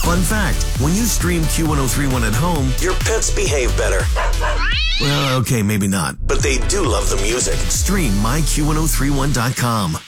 Fun fact, when you stream Q1031 at home, your pets behave better. Well, okay, maybe not, but they do love the music. Stream myQ1031.com.